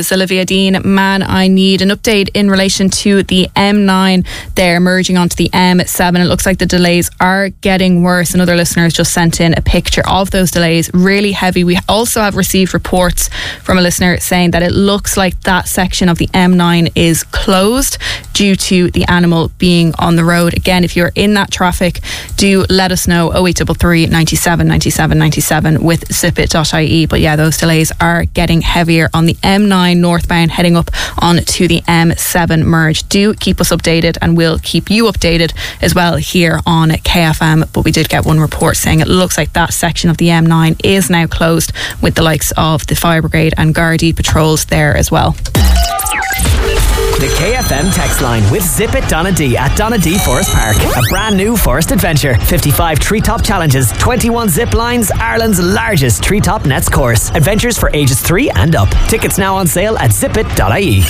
Olivia Dean, man, I need an update in relation to the M9 there merging onto the M7. It looks like the delays are getting worse. Another listener has just sent in a picture of those delays, really heavy. We also have received reports from a listener saying that it looks like that section of the M9 is closed due to the animal being on the road. Again, if you're in that traffic, do let us know. 0833 97 97 97 with zipit.ie. But yeah, those delays are getting heavier on the M9 northbound heading up onto the M7 merge. Do keep us updated and we'll keep you updated as well here on KFM. But we did get one report saying it looks like that section of the M9 is now closed, with the likes of the Fire Brigade and Gardaí patrols there as well. The KFM text line with Zip It Donadee at Donadee Forest Park. A brand new forest adventure. 55 treetop challenges, 21 zip lines, Ireland's largest treetop nets course. Adventures for ages 3 and up. Tickets now on sale at zipit.ie.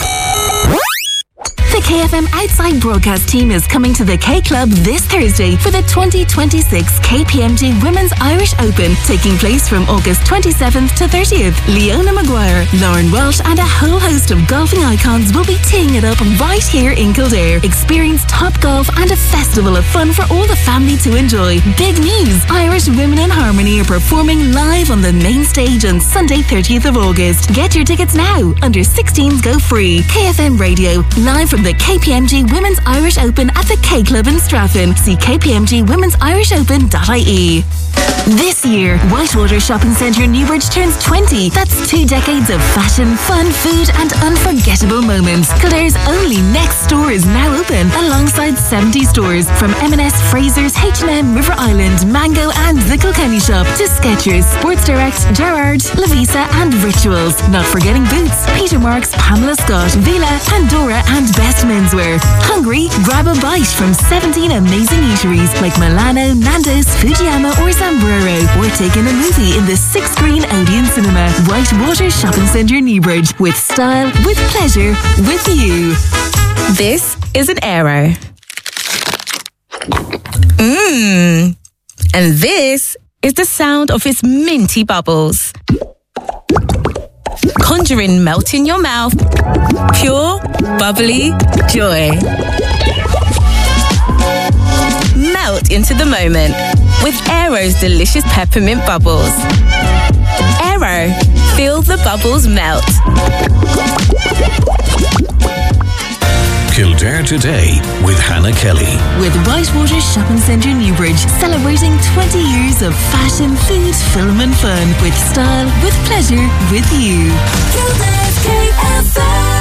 The KFM Outside Broadcast team is coming to the K Club this Thursday for the 2026 KPMG Women's Irish Open, taking place from August 27th to 30th. Leona Maguire, Lauren Welsh and a whole host of golfing icons will be teeing it up right here in Kildare. Experience top golf and a festival of fun for all the family to enjoy. Big news! Irish Women in Harmony are performing live on the main stage on Sunday 30th of August. Get your tickets now. Under 16s go free. KFM Radio, live from the KPMG Women's Irish Open at the K Club in Straffin. See kpmgwomen'sIrishOpen.ie. This year, Whitewater Shopping Centre Newbridge turns 20. That's 2 decades of fashion, fun, food and unforgettable moments. Kildare's only next store is now open, alongside 70 stores from M&S, Fraser's, H&M, River Island, Mango and the Kilkenny Shop to Skechers, Sports Direct, Gerrard, Lavisa and Rituals. Not forgetting Boots, Peter Marks, Pamela Scott, Vila, Pandora and Best Menswear. Hungry? Grab a bite from 17 amazing eateries like Milano, Nando's, Fujiyama or Zambrero. Or take in a movie in the 6-screen Odeon Cinema. Whitewater Shopping Centre Newbridge. With style, with pleasure, with you. This is an Aero. And this is the sound of its minty bubbles. Conjuring melt in your mouth. Pure, bubbly joy. Melt into the moment with Aero's delicious peppermint bubbles. Aero, feel the bubbles melt. Kildare Today with Hannah Kelly. With Whitewater Shopping Centre Newbridge, celebrating 20 years of fashion, food, film and fun. With style, with pleasure, with you. Kildare's KFM.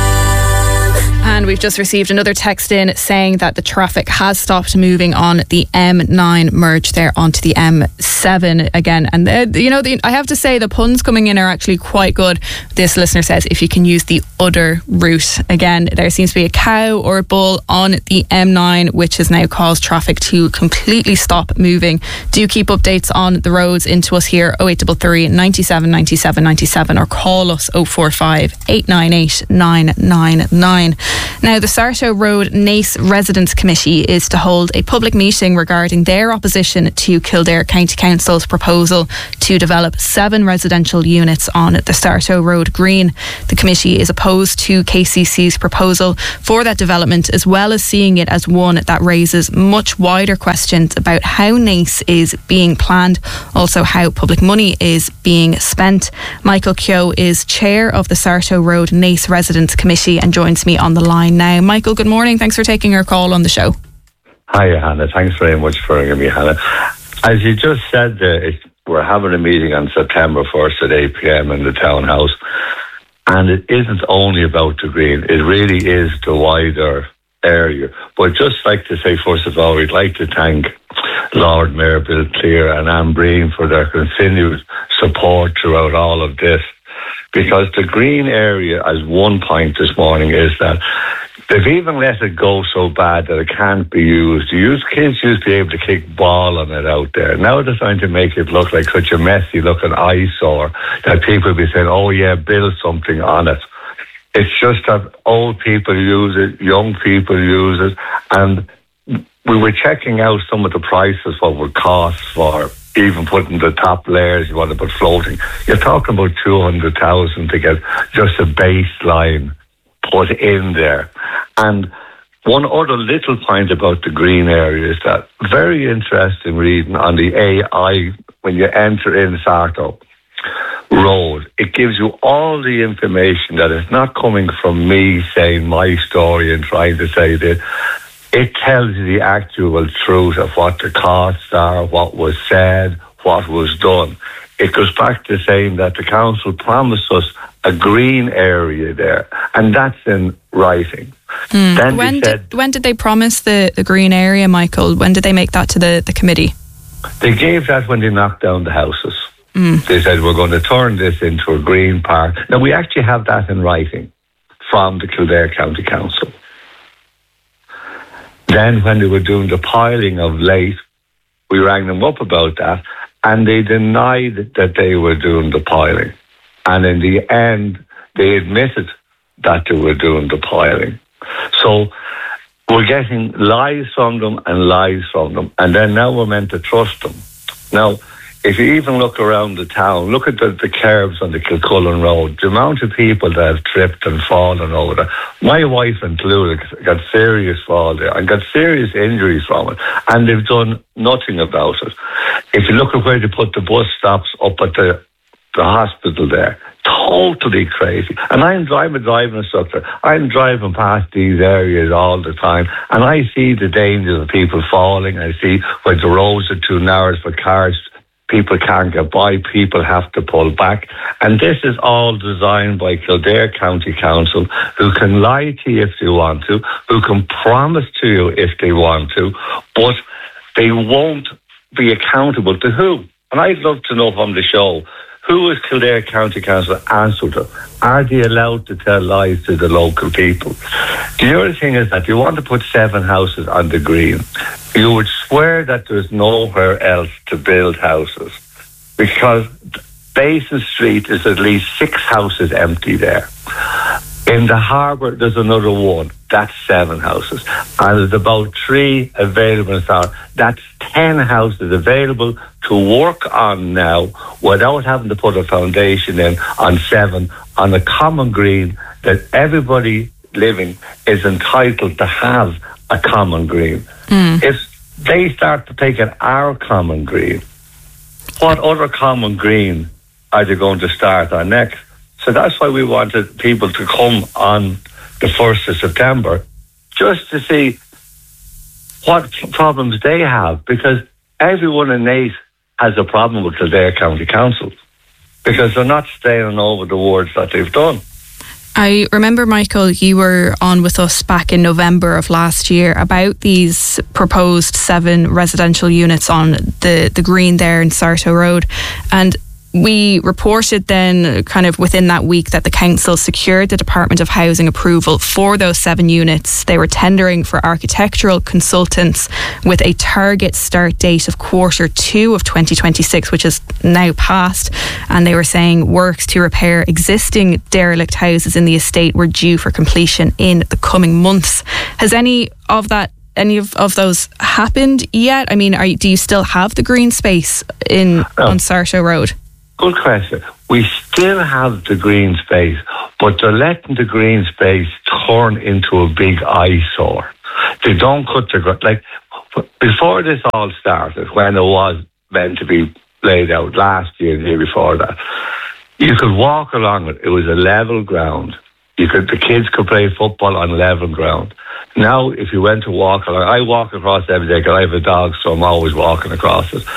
And we've just received another text in saying that the traffic has stopped moving on the M9 merge there onto the M7 again. And I have to say the puns coming in are actually quite good. This listener says if you can use the other route. Again, there seems to be a cow or a bull on the M9, which has now caused traffic to completely stop moving. Do keep updates on the roads into us here, 0833 97 97 97, or call us 045 898 999. Now, the Sarto Road Naas Residents Committee is to hold a public meeting regarding their opposition to Kildare County Council's proposal to develop 7 residential units on the Sarto Road Green. The committee is opposed to KCC's proposal for that development, as well as seeing it as one that raises much wider questions about how Naas is being planned, also how public money is being spent. Michael Keogh is chair of the Sarto Road Naas Residents Committee and joins me on the line now. Michael, good morning. Thanks for taking our call on the show. Hi, Hannah. Thanks very much for ringing me, Hannah. As you just said, we're having a meeting on September 1st at 8 p.m. in the townhouse, and it isn't only about the green. It really is the wider area. But just like to say, first of all, we'd like to thank Lord Mayor Bill Clear and Anne Breen for their continued support throughout all of this. Because the green area, as one point this morning, is that they've even let it go so bad that it can't be used. Kids used to be able to kick ball on it out there. Now they're trying to make it look like such a messy looking eyesore that people will be saying, oh yeah, build something on it. It's just that old people use it, young people use it, and we were checking out some of the prices, what would cost for even putting the top layers, you want to put floating. You're talking about 200,000 to get just a baseline put in there. And one other little point about the green area is that very interesting reading on the AI when you enter in Sarto Road. It gives you all the information that is not coming from me saying my story and trying to say that. It tells you the actual truth of what the costs are, what was said, what was done. It goes back to saying that the council promised us a green area there, and that's in writing. Then when did they promise the green area, Michael? When did they make that to the committee? They gave that when they knocked down the houses. They said, we're going to turn this into a green park. Now, we actually have that in writing from the Kildare County Council. Then when they were doing the piling of late, we rang them up about that, and they denied that they were doing the piling. And in the end, they admitted that they were doing the piling. So we're getting lies from them and lies from them, and then now we're meant to trust them. Now, if you even look around the town, look at the curbs on the Kilcullen Road, the amount of people that have tripped and fallen over there. My wife included got serious fall there and got serious injuries from it, and they've done nothing about it. If you look at where they put the bus stops up at the hospital there, totally crazy. And I'm a driving instructor. I'm driving past these areas all the time, and I see the danger of people falling. I see where the roads are too narrow for cars. People can't get by, people have to pull back. And this is all designed by Kildare County Council, who can lie to you if they want to, who can promise to you if they want to, but they won't be accountable to who? And I'd love to know from the show, who is Kildare County Council answer to? Are they allowed to tell lies to the local people? The other thing is that you want to put 7 houses on the green. You would swear that there's nowhere else to build houses, because Basin Street is at least 6 houses empty there. In the harbour, there's another one. That's 7 houses. And there's about 3 available in Sarto. That's 10 houses available to work on now without having to put a foundation in on 7 on a common green that everybody living is entitled to have a common green. If they start to take our common green, what other common green are they going to start on next? So that's why we wanted people to come on the 1st of September just to see what problems they have, because everyone in Naas has a problem with Kildare County Council because they're not staying over the words that they've done. I remember, Michael, you were on with us back in November of last year about these proposed 7 residential units on the green there in Sarto Road, and we reported then kind of within that week that the council secured the Department of Housing approval for those 7 units. They were tendering for architectural consultants with a target start date of Q2 of 2026, which is now passed. And they were saying works to repair existing derelict houses in the estate were due for completion in the coming months. Has any of those happened yet? I mean, do you still have the green space on Sarto Road? Good question. We still have the green space, but they're letting the green space turn into a big eyesore. They don't cut the grass. Like, before this all started, when it was meant to be laid out last year and the year before that, you could walk along it. It was a level ground. The kids could play football on level ground. Now, if you went to walk along, I walk across every day because I have a dog, so I'm always walking across it.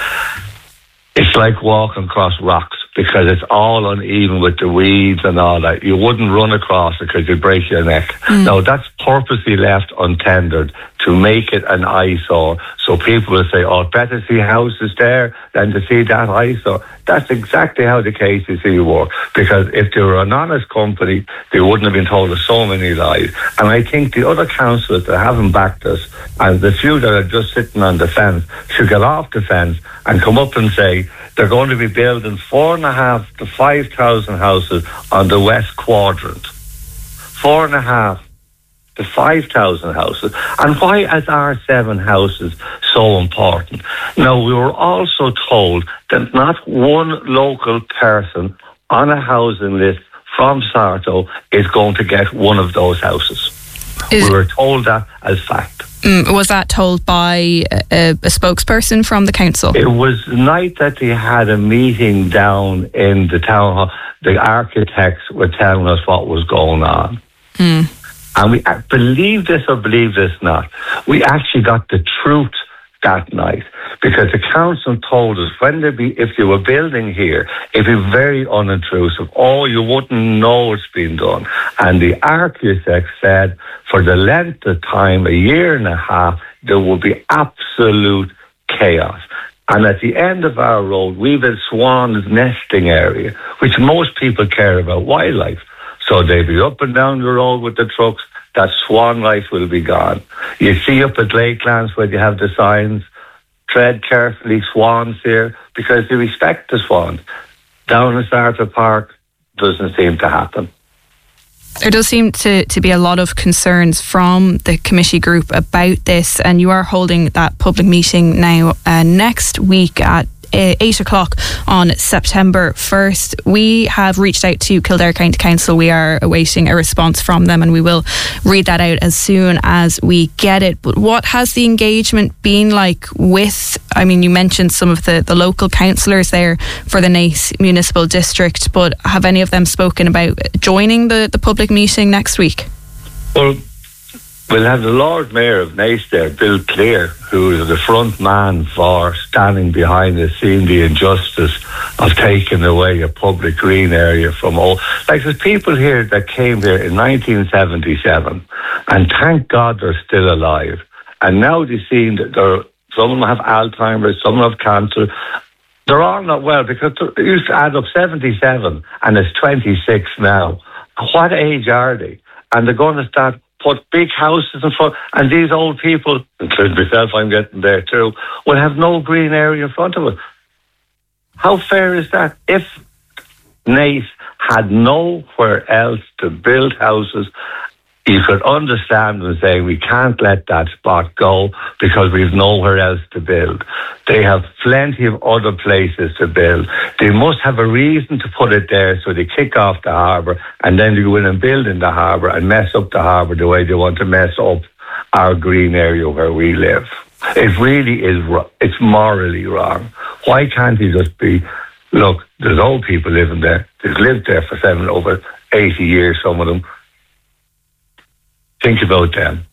It's like walking across rocks because it's all uneven with the weeds and all that. You wouldn't run across it because you'd break your neck. Now, that's purposely left untendered to make it an eyesore. So people will say, oh, better see houses there than to see that eyesore. That's exactly how the KCC work. Because if they were an honest company, they wouldn't have been told of so many lies. And I think the other councillors that haven't backed us, and the few that are just sitting on the fence, should get off the fence and come up and say they're going to be building 4,500 to 5,000 houses on the west quadrant. 4,500 the 5,000 houses. And why is our 7 houses so important? Now, we were also told that not one local person on a housing list from Sarto is going to get one of those houses. We were told that as fact. Was that told by a spokesperson from the council? It was the night that they had a meeting down in the town hall. The architects were telling us what was going on. And we believe this or believe this not, we actually got the truth that night, because the council told us if you were building here, it'd be very unintrusive. You wouldn't know it's been done. And the architect said for the length of time, 1.5 years, there will be absolute chaos. And at the end of our road, we've a swan's nesting area, which most people care about wildlife. So they'll be up and down the road with the trucks. That swan life will be gone. You see up at Lakelands where you have the signs, tread carefully, swans here, because they respect the swans. Down in Sarto Park, doesn't seem to happen. There does seem to be a lot of concerns from the committee group about this, and you are holding that public meeting now next week at 8 o'clock on September 1st. We have reached out to Kildare County Council. We are awaiting a response from them, and we will read that out as soon as we get it. But what has the engagement been like with, you mentioned some of the local councillors there for the Naas Municipal District, but have any of them spoken about joining the public meeting next week? Well, we'll have the Lord Mayor of Naas there, Bill Clear, who is the front man for standing behind us, seeing the injustice of taking away a public green area from all. Like, there's people here that came here in 1977, and thank God they're still alive. And now they've seen that some of them have Alzheimer's, some have cancer. They're all not well, because it used to add up 77, and it's 26 now. What age are they? And they're going to start put big houses in front, and these old people, including myself, I'm getting there too, will have no green area in front of it. How fair is that? If Naas had nowhere else to build houses, you could understand them saying we can't let that spot go because we've nowhere else to build. They have plenty of other places to build. They must have a reason to put it there, so they kick off the harbour and then they go in and build in the harbour and mess up the harbour the way they want to mess up our green area where we live. It really is, it's morally wrong. Why can't he just be, look, there's old people living there. They've lived there for over 80 years, some of them. Think about them.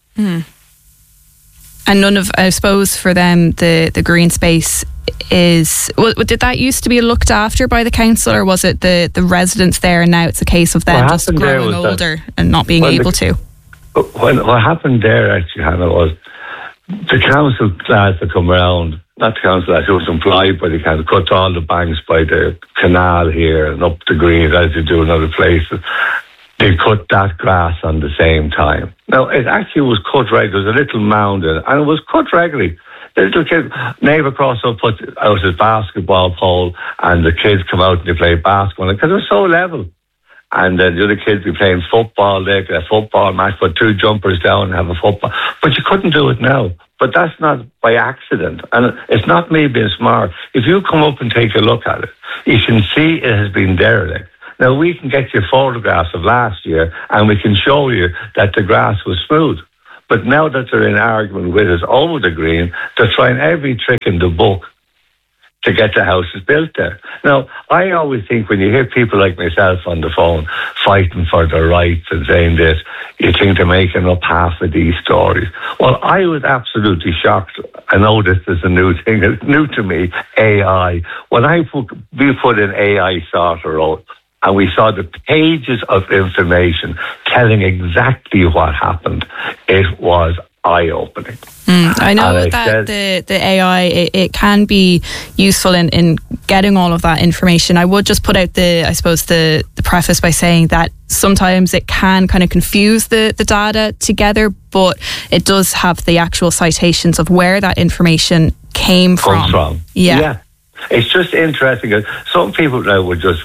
And none of, I suppose, for them, the green space is... Well, did that used to be looked after by the council, or was it the residents there, and now it's a case of them just growing older and not being able to? What happened there, actually, Hannah, was the council lads that come around, not the council lads, who was employed by the council, cut all the banks by the canal here and up the greens as they do in other places. They cut that grass on the same time. Now, it actually was cut regularly. There was a little mound in it, and it was cut regularly. The little kid, neighbour across up, put out his basketball pole, and the kids come out and they play basketball, because it was so level. And then the other kids be playing football, they could have a football match, put 2 jumpers down and have a football. But you couldn't do it now. But that's not by accident. And it's not me being smart. If you come up and take a look at it, you can see it has been derelict. Now, we can get you photographs of last year and we can show you that the grass was smooth. But now that they're in argument with us over the green, they're trying every trick in the book to get the houses built there. Now, I always think when you hear people like myself on the phone fighting for their rights and saying this, you think they're making up half of these stories. Well, I was absolutely shocked. I know this is a new thing. It's new to me, AI. When we put in AI sorter out, and we saw the pages of information telling exactly what happened, it was eye-opening. I know that the AI, it can be useful in getting all of that information. I would just put out the preface by saying that sometimes it can kind of confuse the data together, but it does have the actual citations of where that information came from. Yeah. It's just interesting. Some people now would just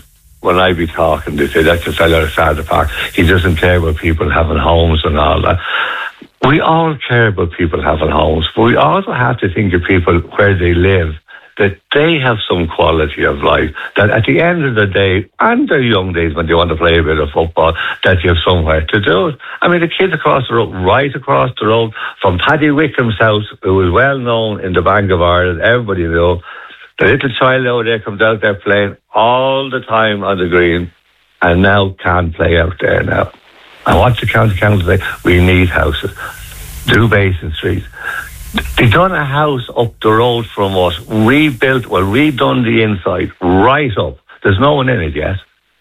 when I be talking, they say that's the fellow outside the park. He doesn't care about people having homes and all that. We all care about people having homes, but we also have to think of people where they live, that they have some quality of life, that at the end of the day, and their young days when they want to play a bit of football, that you have somewhere to do it. I mean, the kids across the road, right across the road from Paddy Wickham's house, who was well known in the Bank of Ireland, everybody knew, the little child out there comes out there playing all the time on the green and now can't play out there now. And what's the county council say? We need houses. Do Basin Street. They done a house up the road from us, redone the inside right up. There's no one in it yet.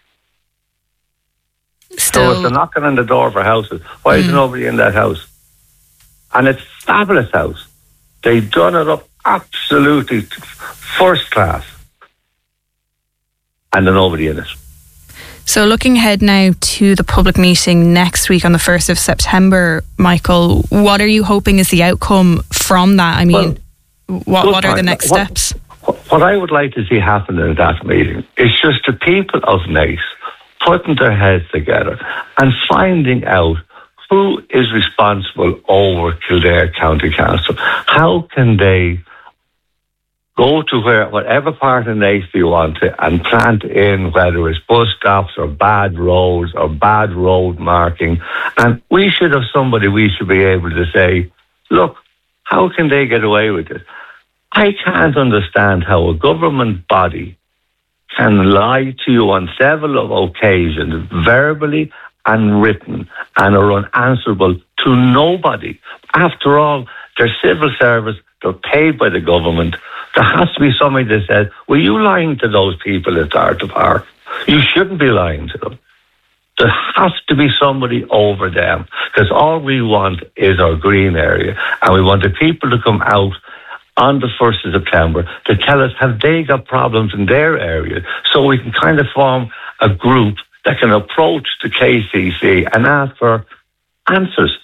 So if they're knocking on the door for houses, why is there nobody in that house? And it's a fabulous house. They done it up absolutely first class. And there's nobody in it. So looking ahead now to the public meeting next week on the 1st of September, Michael, what are you hoping is the outcome from that? I mean, what are the next steps? What I would like to see happen in that meeting is just the people of Naas putting their heads together and finding out who is responsible over Kildare County Council. How can they go to whatever part of Naas you want to and plant in, whether it's bus stops or bad roads or bad road marking. And we should have somebody we should be able to say, look, how can they get away with it? I can't understand how a government body can lie to you on several occasions, verbally and written, and are unanswerable to nobody. After all, they're civil service, they're paid by the government. There has to be somebody that says, were you lying to those people at Dartha Park? You shouldn't be lying to them. There has to be somebody over them, because all we want is our green area, and we want the people to come out on the 1st of September to tell us, have they got problems in their area, so we can kind of form a group that can approach the KCC and ask for answers.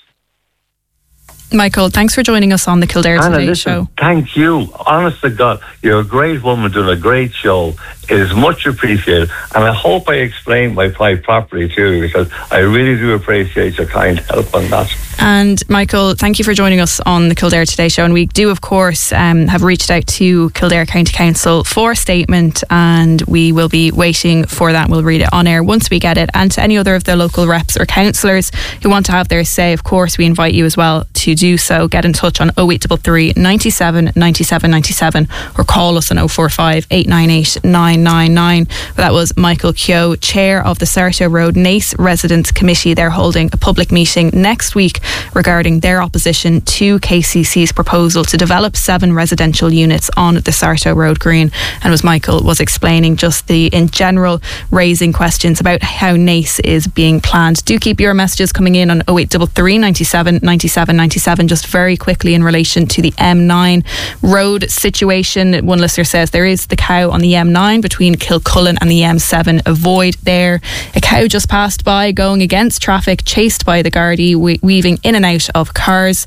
Michael, thanks for joining us on the Kildare Today show. Thank you. Honest to God, you're a great woman doing a great show. It is much appreciated. And I hope I explained my plight properly too, because I really do appreciate your kind help on that. And Michael, thank you for joining us on the Kildare Today show. And we do, of course, have reached out to Kildare County Council for a statement, and we will be waiting for that. We'll read it on air once we get it. And to any other of the local reps or councillors who want to have their say, of course, we invite you as well to do so. Get in touch on 0833 97 97 97 or call us on 045 898 999. That was Michael Keogh, Chair of the Sarto Road Naas Residents Committee. They're holding a public meeting next week regarding their opposition to KCC's proposal to develop 7 residential units on the Sarto Road Green. And as Michael was explaining, just in general, raising questions about how Naas is being planned. Do keep your messages coming in on 0833 97 97 97. Just very quickly in relation to the M9 road situation, one listener says there is the cow on the M9 between Kilcullen and the M7. Avoid there. A cow just passed by going against traffic, chased by the Gardaí, weaving in and out of cars.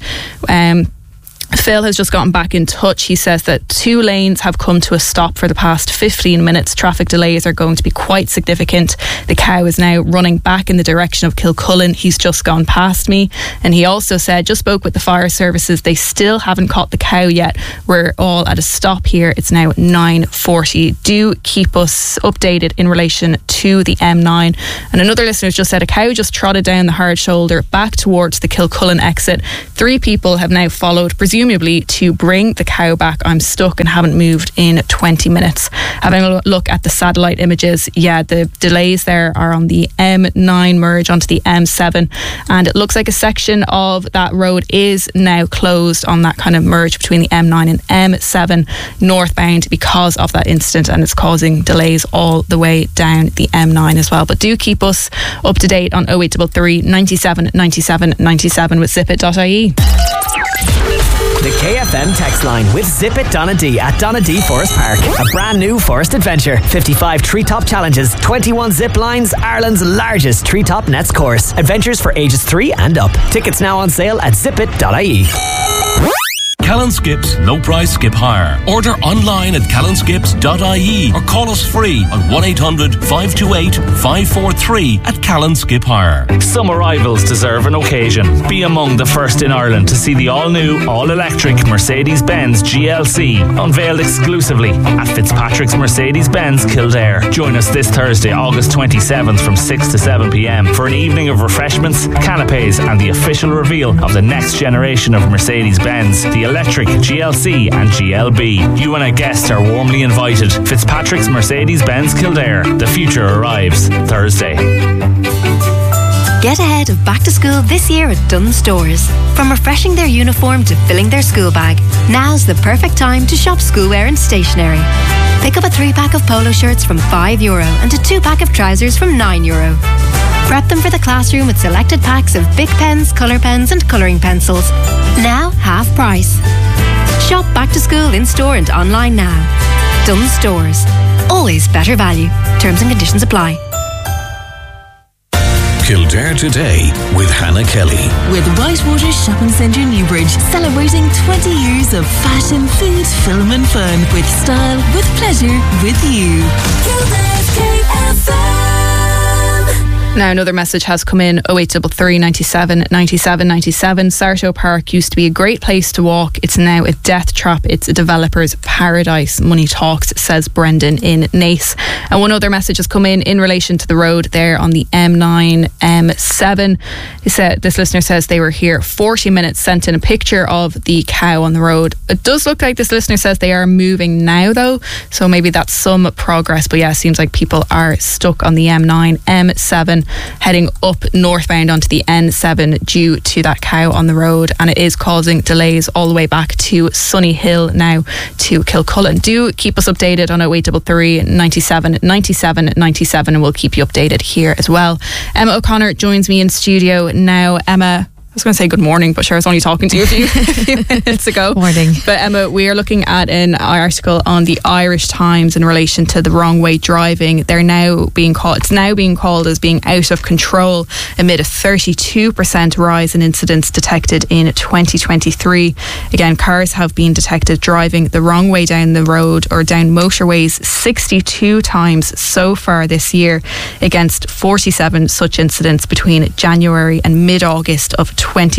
Phil has just gotten back in touch. He says that 2 lanes have come to a stop for the past 15 minutes. Traffic delays are going to be quite significant. The cow is now running back in the direction of Kilcullen. He's just gone past me. And he also said, just spoke with the fire services. They still haven't caught the cow yet. We're all at a stop here. It's now 9:40. Do keep us updated in relation to the M9. And another listener just said a cow just trotted down the hard shoulder back towards the Kilcullen exit. 3 people have now followed, presumably to bring the cow back. I'm stuck and haven't moved in 20 minutes. Having a look at the satellite images, the delays there are on the M9 merge onto the M7, and it looks like a section of that road is now closed on that kind of merge between the M9 and M7 northbound because of that incident, and it's causing delays all the way down the M9 as well. But do keep us up to date on 0833 97 97 97 with zippit.ie. The KFM text line with Zip It Donna D at Donna D Forest Park. A brand new forest adventure. 55 treetop challenges, 21 zip lines, Ireland's largest treetop nets course. Adventures for ages 3 and up. Tickets now on sale at zipit.ie. Callan Skips No Price Skip Hire. Order online at callanskips.ie or call us free on 1800 528 543 at Callan Skip Hire. Some arrivals deserve an occasion. Be among the first in Ireland to see the all-new, all-electric Mercedes-Benz GLC unveiled exclusively at Fitzpatrick's Mercedes-Benz Kildare. Join us this Thursday, August 27th from 6 to 7 p.m. for an evening of refreshments, canapes and the official reveal of the next generation of Mercedes-Benz, the electric GLC and GLB. You and a guest are warmly invited. Fitzpatrick's Mercedes-Benz Kildare. The future arrives Thursday. Get ahead of back to school this year at Dunnes Stores. From refreshing their uniform to filling their school bag, now's the perfect time to shop schoolwear and stationery. Pick up a 3-pack of polo shirts from €5 and a 2-pack of trousers from €9. Prep them for the classroom with selected packs of Bic pens, colour pens and colouring pencils. Now half price. Shop back to school in store and online now. Dunnes Stores. Always better value. Terms and conditions apply. Kildare Today with Hannah Kelly. With Whitewater Shopping Centre Newbridge, celebrating 20 years of fashion, food, film and fun. With style, with pleasure, with you. Kildare's KFM. Now another message has come in, 0833 97 97 97. Sarto Park used to be a great place to walk. It's now a death trap. It's a developer's paradise. Money talks, says Brendan in Naas. And one other message has come in relation to the road there on the M9, M7. This listener says they were here 40 minutes, sent in a picture of the cow on the road. It does look like this listener says they are moving now though, so maybe that's some progress. But yeah, it seems like people are stuck on the M9, M7 heading up northbound onto the N7 due to that cow on the road, and it is causing delays all the way back to Sunny Hill now to Kilcullen. Do keep us updated on 0833 97 97 97 and we'll keep you updated here as well. Emma O'Connor joins me in studio now. Emma, I was going to say good morning, but sure, I was only talking to you a few minutes ago. Morning. But Emma, we are looking at an article on the Irish Times in relation to the wrong way driving. It's now being called as being out of control amid a 32% rise in incidents detected in 2023. Again, cars have been detected driving the wrong way down the road or down motorways 62 times so far this year, against 47 such incidents between January and mid-August of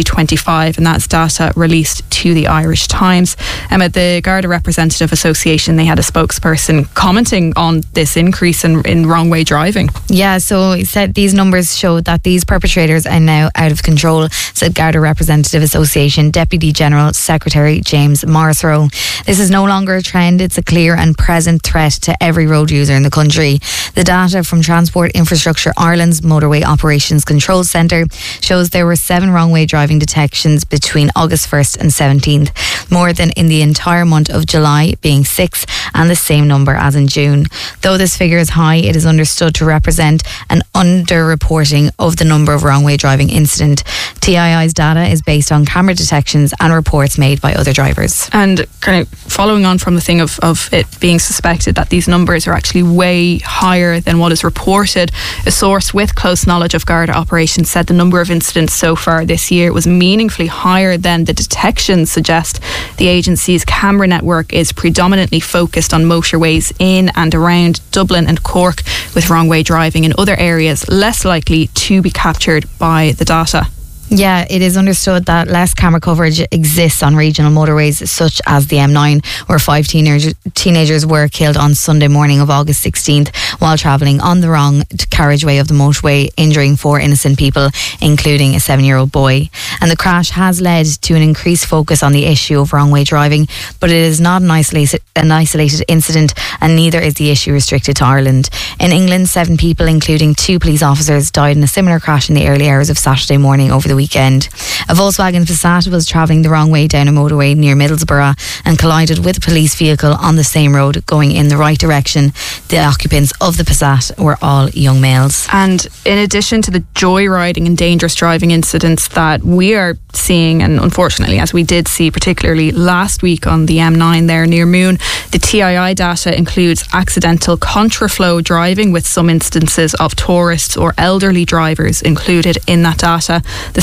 2025, and that's data released to the Irish Times. Emma, the Garda Representative Association, they had a spokesperson commenting on this increase in wrong way driving. Yeah, so he said these numbers show that these perpetrators are now out of control, said Garda Representative Association Deputy General Secretary James Morrisroe. This is no longer a trend, it's a clear and present threat to every road user in the country. The data from Transport Infrastructure Ireland's Motorway Operations Control Centre shows there were 7 wrong way driving detections between August 1st and 17th, more than in the entire month of July, being 6, and the same number as in June. Though this figure is high, it is understood to represent an underreporting of the number of wrong way driving incidents. TII's data is based on camera detections and reports made by other drivers. And kind of following on from the thing of it being suspected that these numbers are actually way higher than what is reported, a source with close knowledge of Garda operations said the number of incidents so far this year was meaningfully higher than the detections suggest. The agency's camera network is predominantly focused on motorways in and around Dublin and Cork, with wrong way driving in other areas less likely to be captured by the data. Yeah, it is understood that less camera coverage exists on regional motorways such as the M9, where 5 teenagers were killed on Sunday morning of August 16th while travelling on the wrong carriageway of the motorway, injuring 4 innocent people, including a 7-year-old boy. And the crash has led to an increased focus on the issue of wrong way driving, but it is not an isolated incident, and neither is the issue restricted to Ireland. In England, 7 people, including 2 police officers, died in a similar crash in the early hours of Saturday morning over the weekend. A Volkswagen Passat was travelling the wrong way down a motorway near Middlesbrough and collided with a police vehicle on the same road going in the right direction. The occupants of the Passat were all young males. And in addition to the joyriding and dangerous driving incidents that we are seeing, and unfortunately as we did see particularly last week on the M9 there near Moon, the TII data includes accidental contraflow driving, with some instances of tourists or elderly drivers included in that data. The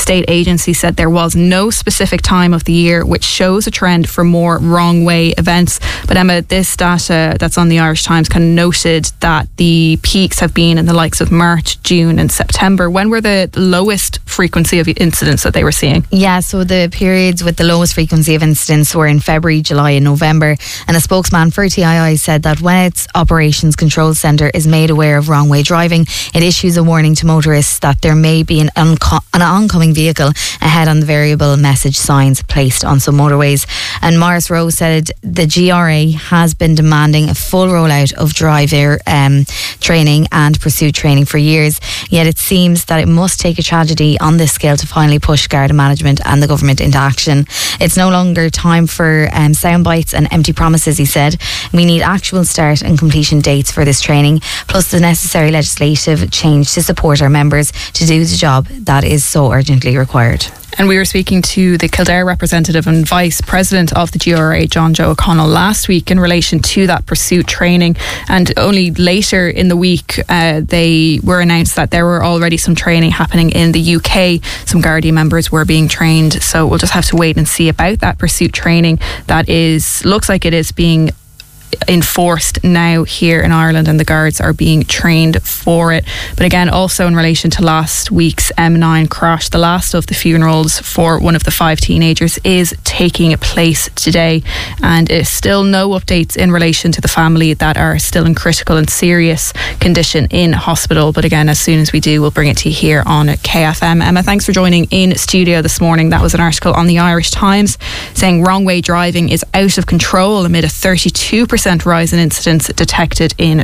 state agency said there was no specific time of the year which shows a trend for more wrong way events. But Emma, this data that's on the Irish Times kind of noted that the peaks have been in the likes of March, June and September. When were the lowest frequency of incidents that they were seeing? Yeah, so the periods with the lowest frequency of incidents were in February, July and November. And a spokesman for TII said that when its Operations Control Centre is made aware of wrong way driving, it issues a warning to motorists that there may be an oncoming vehicle ahead on the variable message signs placed on some motorways. And Maurice Rowe said the GRA has been demanding a full rollout of driver training and pursuit training for years, yet it seems that it must take a tragedy on this scale to finally push Garda management and the government into action. It's no longer time for sound bites and empty promises, he said. We need actual start and completion dates for this training, plus the necessary legislative change to support our members to do the job that is so urgently required. And we were speaking to the Kildare representative and vice president of the GRA, John Joe O'Connell, last week in relation to that pursuit training. And only later in the week, they were announced that there were already some training happening in the UK. Some Gardaí members were being trained. So we'll just have to wait and see about that pursuit training that looks like it is being enforced now here in Ireland, and the guards are being trained for it. But again, also in relation to last week's M9 crash, the last of the funerals for one of the 5 teenagers is taking place today, and still no updates in relation to the family that are still in critical and serious condition in hospital. But again, as soon as we do, we'll bring it to you here on KFM. Emma, thanks for joining in studio this morning. That was an article on the Irish Times saying wrong way driving is out of control amid a 32% rise in incidents detected in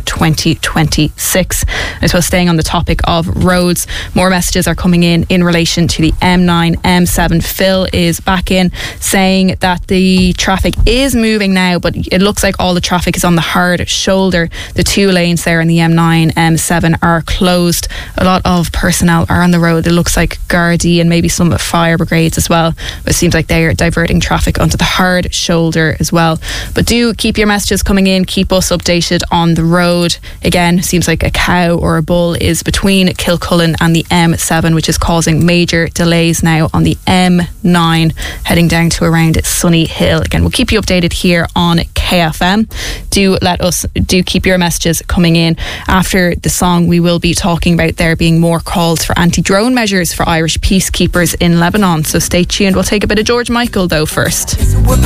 2026. I suppose staying on the topic of roads, more messages are coming in relation to the M9, M7. Phil is back in saying that the traffic is moving now, but it looks like all the traffic is on the hard shoulder. The 2 lanes there in the M9, M7 are closed. A lot of personnel are on the road. It looks like Gardaí and maybe some fire brigades as well. But it seems like they are diverting traffic onto the hard shoulder as well. But do keep your messages coming in, keep us updated on the road. Again, seems like a cow or a bull is between Kilcullen and the M7, which is causing major delays now on the M9 heading down to around Sunny Hill. Again, we'll keep you updated here on KFM. Do keep your messages coming in. After the song, we will be talking about there being more calls for anti-drone measures for Irish peacekeepers in Lebanon, so stay tuned. We'll take a bit of George Michael though first.